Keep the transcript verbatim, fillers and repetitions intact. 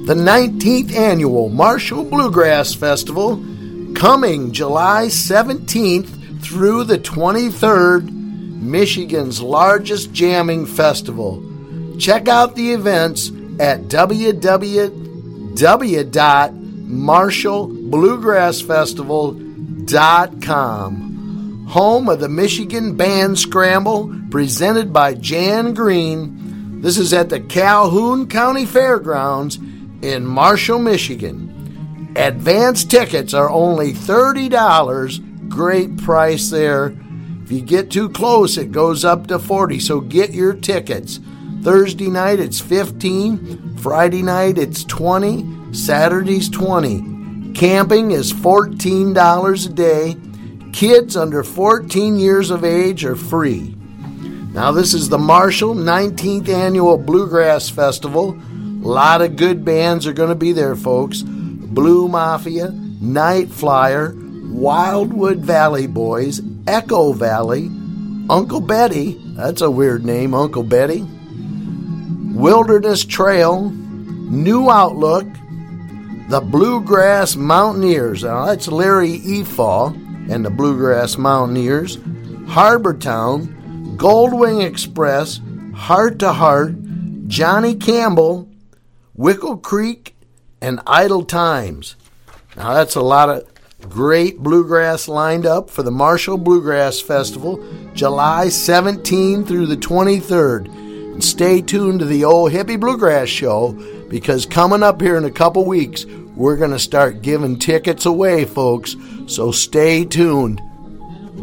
the nineteenth Annual Marshall Bluegrass Festival, coming July seventeenth through the twenty-third, Michigan's largest jamming festival. Check out the events at w w w dot marshall bluegrass festival dot com. Home of the Michigan Band Scramble, presented by Jan Green. This is at the Calhoun County Fairgrounds in Marshall, Michigan. Advance tickets are only thirty dollars. Great price there. If you get too close, it goes up to forty dollars, so get your tickets. Thursday night, it's fifteen dollars. Friday night, it's twenty dollars. Saturday's twenty dollars. Camping is fourteen dollars a day. Kids under fourteen years of age are free. Now, this is the Marshall nineteenth Annual Bluegrass Festival. A lot of good bands are going to be there, folks. Blue Mafia, Night Flyer, Wildwood Valley Boys, Echo Valley, Uncle Betty, that's a weird name, Uncle Betty, Wilderness Trail, New Outlook, the Bluegrass Mountaineers. Now, that's Larry Efaw and the Bluegrass Mountaineers, Harbortown, Goldwing Express, Heart to Heart, Johnny Campbell, Wickle Creek, and Idle Times. Now, that's a lot of great bluegrass lined up for the Marshall Bluegrass Festival, July seventeenth through the twenty-third. And stay tuned to the Old Hippie Bluegrass Show, because coming up here in a couple weeks, we're going to start giving tickets away, folks. So stay tuned.